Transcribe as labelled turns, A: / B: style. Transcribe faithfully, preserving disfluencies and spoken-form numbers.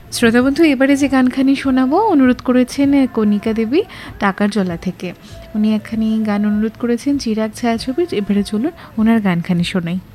A: শ্রোতা বন্ধু, এবারে যে গানখানি শোনাবো অনুরোধ করেছেন কণিকা দেবী টাকারজলা থেকে। উনি একখানি গান অনুরোধ করেছেন চিরাগ ছায়াছবির। এবারে চলুন ওনার গানখানি শোনাই।